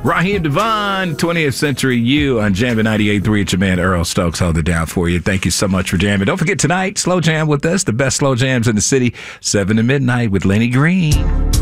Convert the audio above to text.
Raheem Devon, 20th Century You on Jamming 98.3. It's your man Earl Stokes holding it down for you. Thank you so much for jamming. Don't forget tonight, Slow Jam with us, the best slow jams in the city, 7 to midnight with Lenny Green.